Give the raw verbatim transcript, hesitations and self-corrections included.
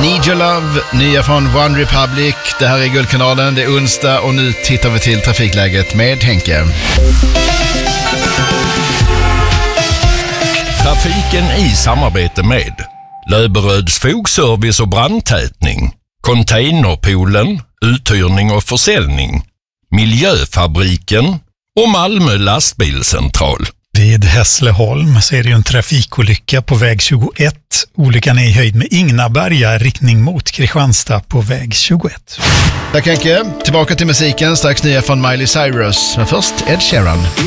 Need Your Love, nya från One Republic. Det här är Guldkanalen, det är onsdag och nu tittar vi till trafikläget med Henke. Trafiken i samarbete med Löberöds fogservice och brandtätning, Containerpoolen, uthyrning och försäljning, Miljöfabriken och Malmö lastbilscentral. Vid Hässleholm så är det ju en trafikolycka på väg tjugoett. Olyckan är i höjd med Ingnaberga, riktning mot Kristianstad på väg tjugoett. Tack Henke. Tillbaka till musiken, strax nya från Miley Cyrus. Men först Ed Sheeran.